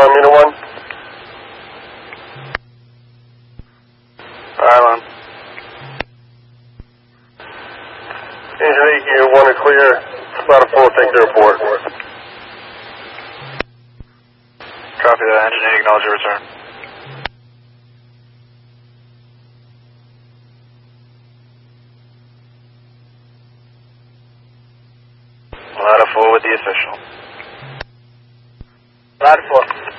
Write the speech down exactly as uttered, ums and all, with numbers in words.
Meter one. Island. Engine eight, you want to clear. About a four, take the report. Copy that, engine eight, acknowledge your return. Ladder four with the official. Ladder four.